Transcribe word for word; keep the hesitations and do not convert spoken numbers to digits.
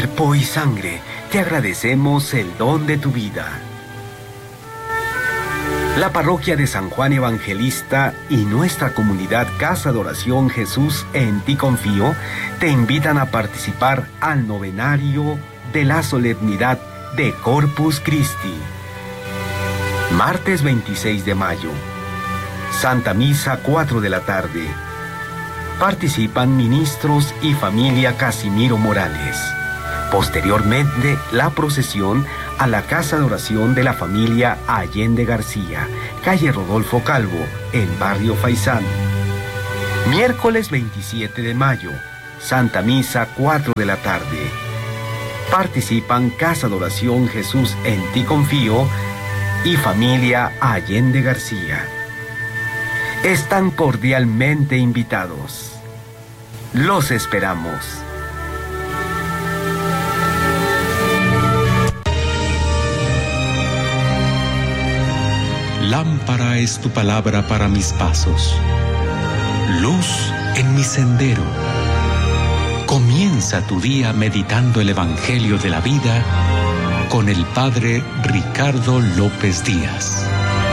cuerpo y sangre, te agradecemos el don de tu vida. La parroquia de San Juan Evangelista y nuestra comunidad Casa de Oración Jesús en ti confío te invitan a participar al novenario de la solemnidad de Corpus Christi. Martes veintiséis de mayo, Santa Misa cuatro de la tarde. Participan ministros y familia Casimiro Morales. Posteriormente, la procesión a la Casa de Oración de la familia Allende García, calle Rodolfo Calvo, en Barrio Faisán. Miércoles veintisiete de mayo, Santa Misa cuatro de la tarde. Participan Casa de Oración Jesús en ti confío y familia Allende García. Están cordialmente invitados. Los esperamos. Lámpara es tu palabra para mis pasos, luz en mi sendero. Comienza tu día meditando el Evangelio de la vida con el Padre Ricardo López Díaz.